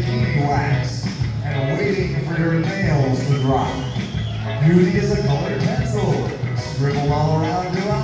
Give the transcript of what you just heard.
bikini wax and waiting for your nails to drop. Beauty is a colored pencil, scribbled all around your eyes.